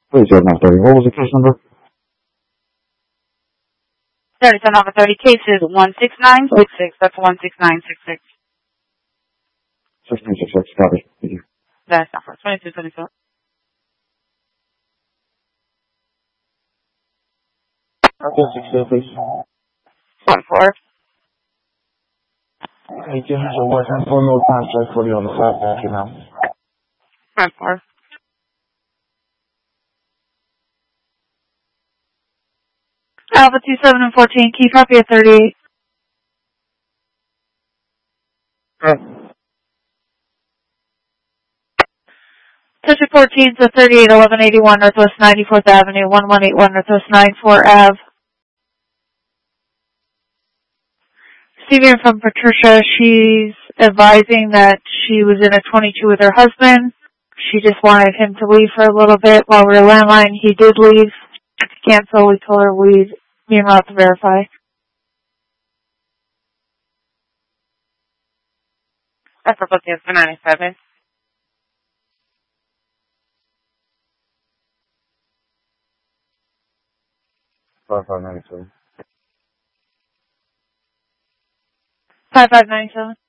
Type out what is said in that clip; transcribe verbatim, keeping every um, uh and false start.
Please go now, thirty. What was the case number? thirty-seven over thirty, case is one six nine six six. That's one six nine six six. six nine six six, copy. Thank you. That's not for twenty-two twenty-four. Okay, sixteen, please. one four. Thank you. So what time for no time check for you on the phone? Thank you, ma'am. one four. Alpha two seven and fourteen, key copy at thirty-eight. Okay. District fourteen to thirty-eight eleven eighty-one Northwest ninety-fourth Avenue, one one eight one Northwest ninety-four Ave. Receiving from Patricia, she's advising that she was in a twenty-two with her husband. She just wanted him to leave for a little bit while we were landline. He did leave. To cancel, we told her we'd be en route to verify. That's for booking for ninety-seven. Five five nine seven. five five nine seven.